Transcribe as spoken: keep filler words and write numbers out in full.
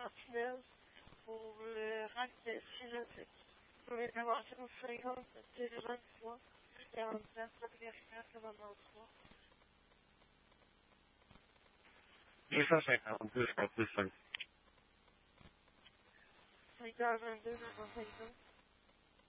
punaise pour le rang qui est cinétique. Pour les interventions cinquante de télévision de fois, quarante-neuf, quatrième, quatre-vingt-trois. deux cent cinquante-deux, c'est plus simple. cinq heures vingt-deux, neuf cent cinquante.